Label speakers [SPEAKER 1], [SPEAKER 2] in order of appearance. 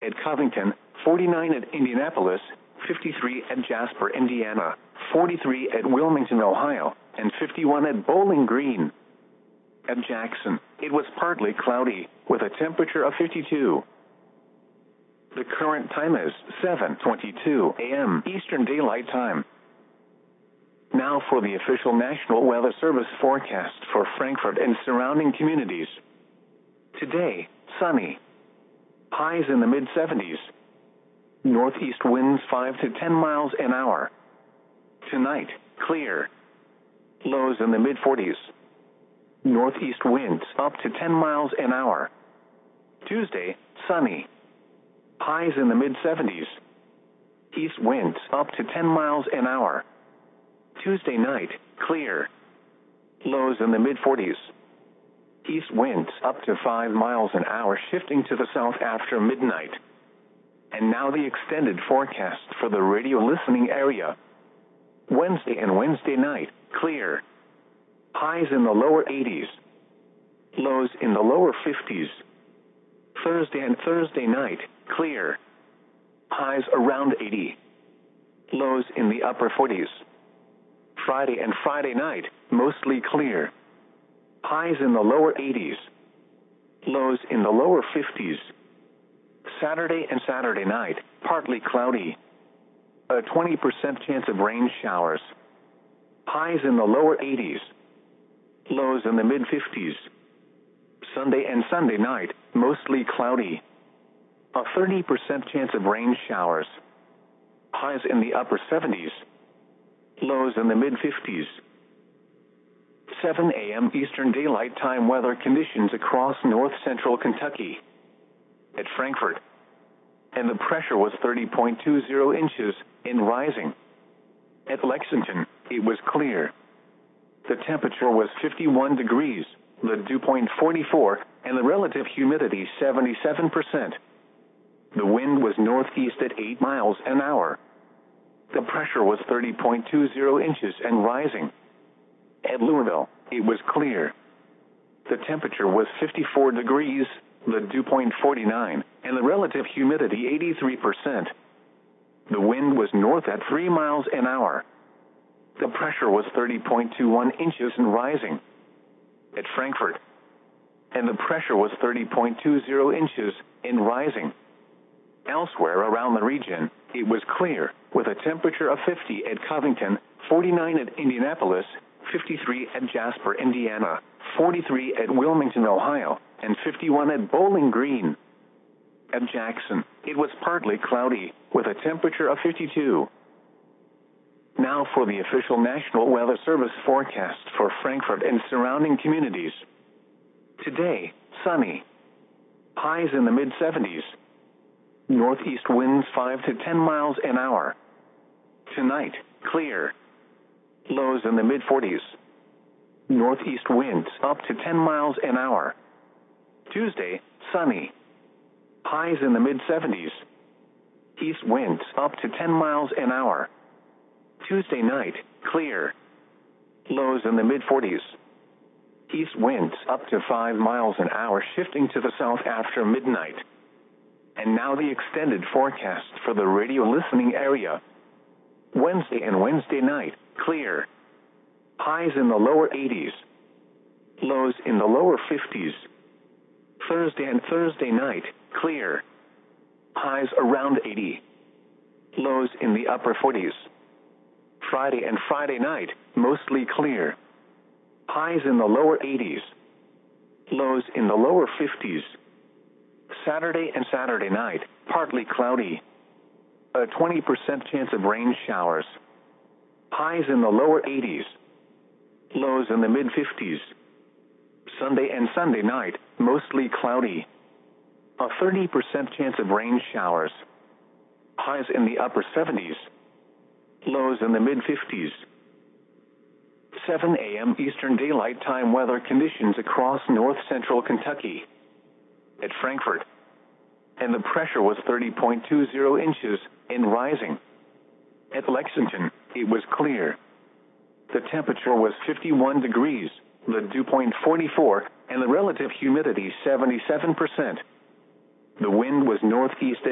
[SPEAKER 1] at Covington, 49 at Indianapolis, 53 at Jasper, Indiana, 43 at Wilmington, Ohio, and 51 at Bowling Green. At Jackson, it was partly cloudy, with a temperature of 52. The current time is 7:22 a.m. Eastern Daylight Time. Now for the official National Weather Service forecast for Frankfort and surrounding communities. Today, sunny. Highs in the mid-70s. Northeast winds 5 to 10 miles an hour. Tonight, clear. Lows in the mid-40s. Northeast winds up to 10 miles an hour. Tuesday, sunny. Highs in the mid-70s. East winds up to 10 miles an hour. Tuesday night, clear. Lows in the mid-40s. East winds up to 5 miles an hour, shifting to the south after midnight. And now the extended forecast for the radio listening area. Wednesday and Wednesday night, clear. Highs in the lower 80s. Lows in the lower 50s. Thursday and Thursday night, clear. Highs around 80. Lows in the upper 40s. Friday and Friday night, mostly clear. Highs in the lower 80s. Lows in the lower 50s. Saturday and Saturday night, partly cloudy. A 20% chance of rain showers. Highs in the lower 80s. Lows in the mid-50s. Sunday and Sunday night, mostly cloudy. A 30% chance of rain showers. Highs in the upper 70s. Lows in the mid-50s. 7 a.m. Eastern Daylight Time weather conditions across north-central Kentucky. At Frankfort, and the pressure was 30.20 inches and rising. At Lexington, it was clear. The temperature was 51 degrees, the dew point 44, and the relative humidity 77%. The wind was northeast at 8 miles an hour. The pressure was 30.20 inches and rising. At Louisville, it was clear. The temperature was 54 degrees, the dew point 49, and the relative humidity 83%. The wind was north at 3 miles an hour. The pressure was 30.21 inches and rising. At Frankfort, and the pressure was 30.20 inches and rising. Elsewhere around the region, it was clear, with a temperature of 50 at Covington, 49 at Indianapolis, 53 at Jasper, Indiana, 43 at Wilmington, Ohio, and 51 at Bowling Green. At Jackson, it was partly cloudy, with a temperature of 52. Now for the official National Weather Service forecast for Frankfort and surrounding communities. Today, sunny. Highs in the mid-70s. Northeast winds 5 to 10 miles an hour. Tonight, clear. Lows in the mid-40s. Northeast winds up to 10 miles an hour. Tuesday, sunny. Highs in the mid-70s. East winds up to 10 miles an hour. Tuesday night, clear. Lows in the mid-40s. East winds up to 5 miles an hour, shifting to the south after midnight. And now the extended forecast for the radio listening area. Wednesday and Wednesday night, clear. Highs in the lower 80s. Lows in the lower 50s. Thursday and Thursday night, clear. Highs around 80. Lows in the upper 40s. Friday and Friday night, mostly clear. Highs in the lower 80s. Lows in the lower 50s. Saturday and Saturday night, partly cloudy. A 20% chance of rain showers. Highs in the lower 80s. Lows in the mid-50s. Sunday and Sunday night, mostly cloudy. A 30% chance of rain showers. Highs in the upper 70s. Lows in the mid-50s. 7 a.m. Eastern Daylight Time weather conditions across north-central Kentucky. At Frankfort, and the pressure was 30.20 inches and rising. At Lexington, it was clear. The temperature was 51 degrees, the dew point 44, and the relative humidity 77%. The wind was northeast at